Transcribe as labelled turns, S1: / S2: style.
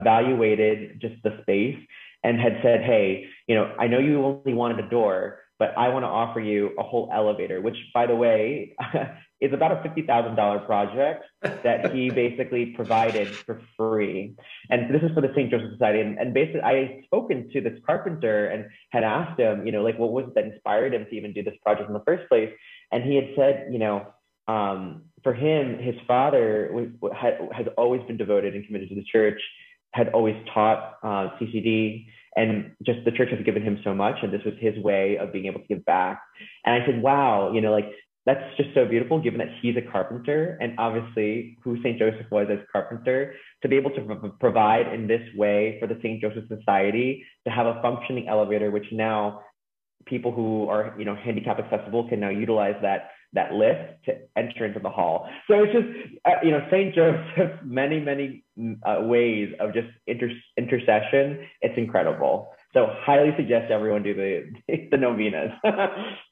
S1: evaluated just the space and had said, hey, I know you only wanted a door, but I want to offer you a whole elevator, which, by the way, is about a $50,000 project that he basically provided for free. And this is for the St. Joseph Society. And basically, I had spoken to this carpenter and had asked him, like, what was it that inspired him to even do this project in the first place? And he had said, for him, his father has always been devoted and committed to the church, had always taught CCD, and just the church has given him so much, and this was his way of being able to give back. And I said, wow, like, that's just so beautiful, given that he's a carpenter, and obviously who St. Joseph was as carpenter, to be able to provide in this way for the St. Joseph Society, to have a functioning elevator, which now people who are, handicap accessible can now utilize that lift to enter into the hall. So it's just, St. Joseph, many ways of just intercession. It's incredible. So highly suggest everyone do the novenas.